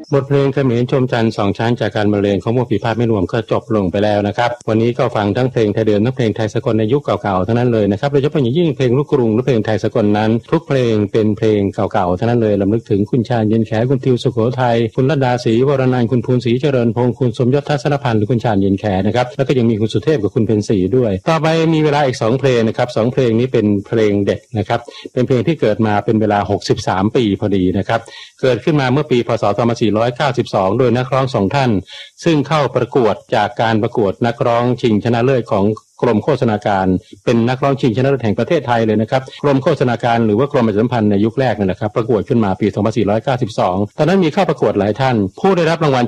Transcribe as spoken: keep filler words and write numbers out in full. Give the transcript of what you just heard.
บทเพลงเขมรชมจันทร์สองชั้นจากการบรรเลงของวงปีพาดไม่รวมก็จบลงไปแล้วนะครับวันนี้ก็ฟังทั้งเพลงไทยเดิมทั้งเพลงไทยสากลในยุคเก่าๆทั้งนั้นเลยนะครับโดยเฉพาะอย่างยิ่งเพลงลูกกรุงหรือเพลงไทยสากลนั้นทุกเพลงเป็นเพลงเก่าๆทั้งนั้นเลยรำลึกถึงคุณชาญเย็นแขคุณทิวสุโขทัยคุณรัตดาศรีวรนันท์คุณภูนศรีเจริญพงษ์คุณสมยศทัศนพันธ์หรือคุณชาญเย็นแขนะครับแล้วก็ยังมีคุณสุเทพกับคุณเพ็ญศรีด้วยต่อไปมีเวลาอีกสองเพลงนะครับสองเพลงนี้เป็นเพลงเด็กนะครับเป็นเพลงที่เกิดมาเป็นเวลาหกสิบสามปีพอดีนะครับเกิดขึ้นมาเมื่อปีพ.ศ. สองพันสี่ร้อยเก้าสิบสองโดยนักร้องสองท่านซึ่งเข้าประกวดจากการประกวดนักร้องชิงชนะเลิศของกรมโฆษณาการเป็นนักร้องชิงชนะเลิศแห่งประเทศไทยเลยนะครับกรมโฆษณาการหรือว่ากรมประชาสัมพันธ์ในยุคแรกนั่นแหละครับประกวดขึ้นมาปีสองพันสี่ร้อยเก้าสิบสองตอนนั้นมีเข้าประกวดหลายท่านผู้ได้รับรางวัล